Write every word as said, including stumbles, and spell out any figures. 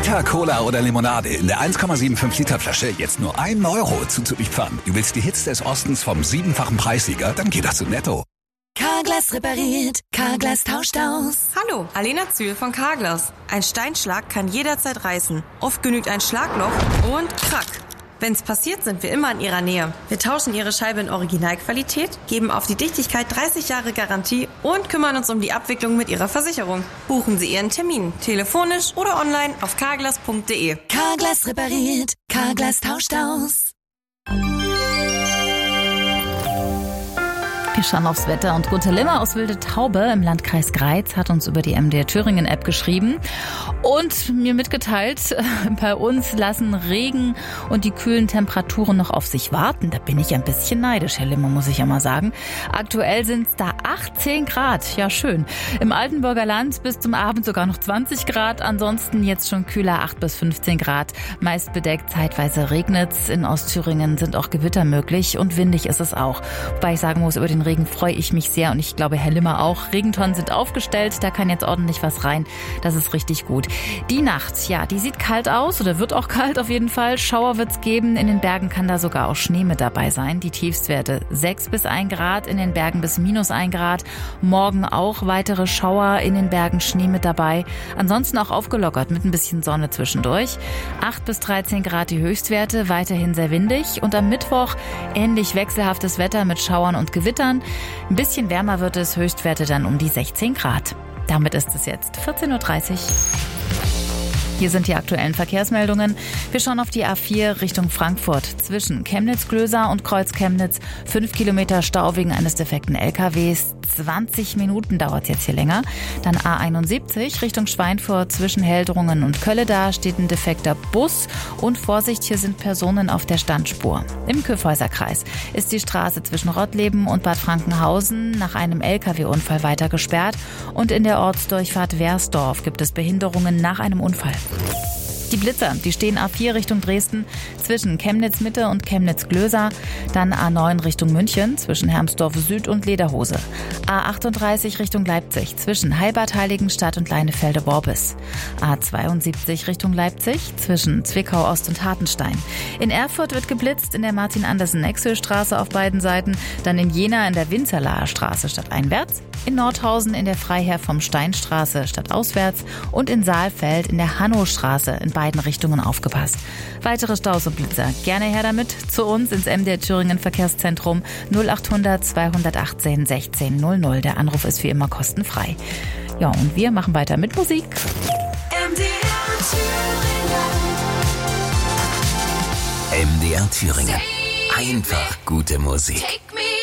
Liter Cola oder Limonade in der eins Komma fünfundsiebzig Liter Flasche jetzt nur ein Euro zuzulieferern. Du willst die Hits des Ostens vom siebenfachen Preissieger? Dann geh doch zu Netto. Carglass repariert, Carglass tauscht aus. Hallo, Alena Zühl von Carglass. Ein Steinschlag kann jederzeit reißen. Oft genügt ein Schlagloch und krack. Wenn's passiert, sind wir immer in Ihrer Nähe. Wir tauschen Ihre Scheibe in Originalqualität, geben auf die Dichtigkeit dreißig Jahre Garantie und kümmern uns um die Abwicklung mit Ihrer Versicherung. Buchen Sie Ihren Termin, telefonisch oder online auf carglass punkt de. Carglass repariert, Carglass tauscht aus. Wir schauen aufs Wetter und Gunther Limmer aus Wilde Taube im Landkreis Greiz hat uns über die M D R Thüringen App geschrieben und mir mitgeteilt, bei uns lassen Regen und die kühlen Temperaturen noch auf sich warten. Da bin ich ein bisschen neidisch, Herr Limmer, muss ich ja mal sagen. Aktuell sind es da achtzehn Grad, ja schön. Im Altenburger Land bis zum Abend sogar noch zwanzig Grad, ansonsten jetzt schon kühler acht bis fünfzehn Grad. Meist bedeckt, zeitweise regnet's. In Ostthüringen sind auch Gewitter möglich und windig ist es auch. Wobei ich sagen muss, über den Regen freue ich mich sehr und ich glaube, Herr Limmer auch. Regentonnen sind aufgestellt, da kann jetzt ordentlich was rein. Das ist richtig gut. Die Nacht, ja, die sieht kalt aus oder wird auch kalt auf jeden Fall. Schauer wird's geben. In den Bergen kann da sogar auch Schnee mit dabei sein. Die Tiefstwerte sechs bis ein Grad, in den Bergen bis minus ein Grad. Morgen auch weitere Schauer, in den Bergen Schnee mit dabei. Ansonsten auch aufgelockert mit ein bisschen Sonne zwischendurch. acht bis dreizehn Grad die Höchstwerte, weiterhin sehr windig. Und am Mittwoch ähnlich wechselhaftes Wetter mit Schauern und Gewittern. Ein bisschen wärmer wird es, Höchstwerte dann um die sechzehn Grad. Damit ist es jetzt vierzehn Uhr dreißig. Hier sind die aktuellen Verkehrsmeldungen. Wir schauen auf die A vier Richtung Frankfurt. Zwischen Chemnitz-Glöser und Kreuz-Chemnitz fünf Kilometer Stau wegen eines defekten L K Ws. zwanzig Minuten dauert es jetzt hier länger. Dann A einundsiebzig Richtung Schweinfurt zwischen Heldrungen und Kölle. Da steht ein defekter Bus. Und Vorsicht, hier sind Personen auf der Standspur. Im Kyffhäuserkreis ist die Straße zwischen Rottleben und Bad Frankenhausen nach einem L K W-Unfall weiter gesperrt. Und in der Ortsdurchfahrt Wersdorf gibt es Behinderungen nach einem Unfall. Die Blitzer, die stehen A vier Richtung Dresden zwischen Chemnitz Mitte und Chemnitz Glöser, dann A neun Richtung München zwischen Hermsdorf Süd und Lederhose, A achtunddreißig Richtung Leipzig zwischen Heilbad Heiligenstadt und Leinefelde-Worbis, A zweiundsiebzig Richtung Leipzig zwischen Zwickau Ost und Hartenstein. In Erfurt wird geblitzt in der Martin-Andersen-Exö-Straße auf beiden Seiten, dann in Jena in der Winzerlaer Straße stadteinwärts, in Nordhausen in der Freiherr vom Steinstraße stadtauswärts und in Saalfeld in der Hannostraße in beiden Richtungen aufgepasst. Weitere Staus und Blitzer, gerne her damit zu uns ins M D R Thüringen Verkehrszentrum null achthundert zweihundertachtzehn sechzehn null null. Der Anruf ist wie immer kostenfrei. Ja, und wir machen weiter mit Musik. M D R Thüringen. M D R Thüringen. Einfach gute Musik. Take me